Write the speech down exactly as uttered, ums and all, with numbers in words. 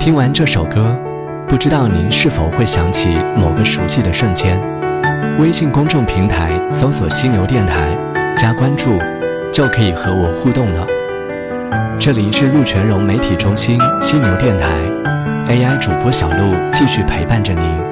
听完这首歌，不知道您是否会想起某个熟悉的瞬间。微信公众平台搜索犀牛电台，加关注，就可以和我互动了。这里是陆全融媒体中心犀牛电台 A I 主播小璐继续陪伴着您。